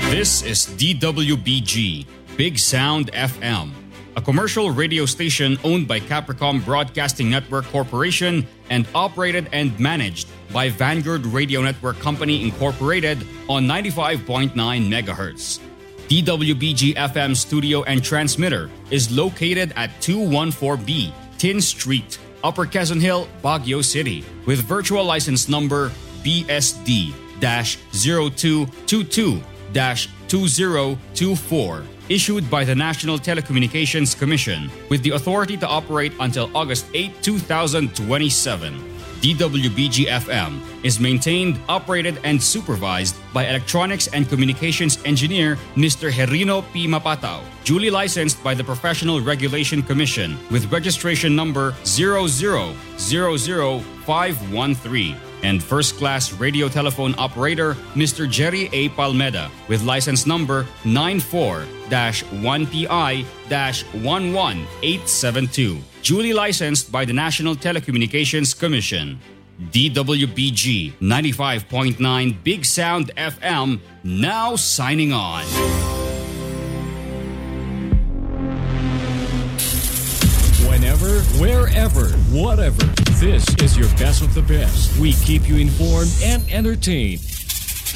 This is DWBG, Big Sound FM, a commercial radio station owned by Capricorn Broadcasting Network Corporation and operated and managed by Vanguard Radio Network Company Incorporated on 95.9 MHz. DWBG FM studio and transmitter is located at 214B Tin Street, Upper Quezon Hill, Baguio City, with virtual license number BSD-0222-2024, issued by the National Telecommunications Commission, with the authority to operate until August 8, 2027. DWBG-FM is maintained, operated, and supervised by Electronics and Communications Engineer Mr. Herino P. Mapatao, duly licensed by the Professional Regulation Commission with registration number 0000513, and first-class radio telephone operator Mr. Jerry A. Palmeda with license number 94-1PI-11872, duly licensed by the National Telecommunications Commission. DWBG 95.9 Big Sound FM now signing on. Whenever, wherever, whatever, this is your best of the best. We keep you informed and entertained.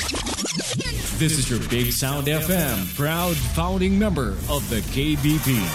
This is your Big Sound FM, proud founding member of the KBP.